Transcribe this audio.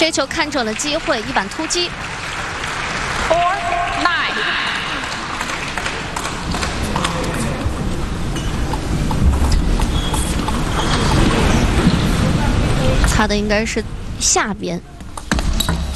这球看准了机会，一板突击。 4-9。 擦的应该是下边。